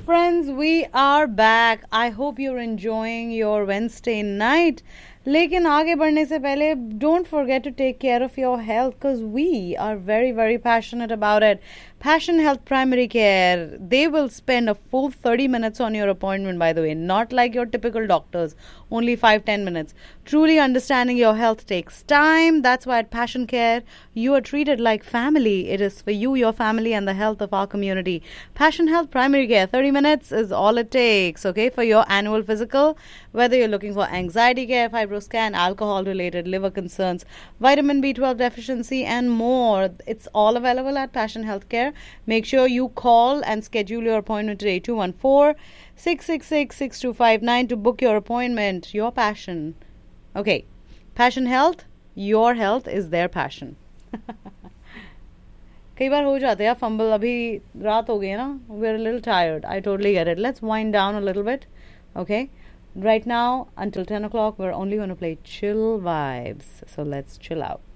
friends, we are back. I hope you're enjoying your Wednesday night. लेकिन आगे बढ़ने से पहले don't forget to take care of your health because we are very, very passionate about it. Passion Health Primary Care. They will spend a full 30 minutes on your appointment, by the way, not like your typical doctors, only 5-10 minutes. Truly understanding your health takes time. That's why at Passion Care, you are treated like family. It is for you, your family, and the health of our community. Passion Health Primary Care, 30 minutes is all it takes, okay, for your annual physical. Whether you're looking for anxiety care, fibroscan, alcohol-related liver concerns, vitamin B12 deficiency, and more, it's all available at Passion Healthcare. Make sure you call and schedule your appointment today, 214-666-6259 to book your appointment. Your passion. Okay, Passion Health, your health is their passion. कई बार हो जाते हैं fumble अभी रात हो गई है ना we are little tired I totally get it let's wind down a little bit okay right now until 10 o'clock we're only going to play chill vibes, so let's chill out.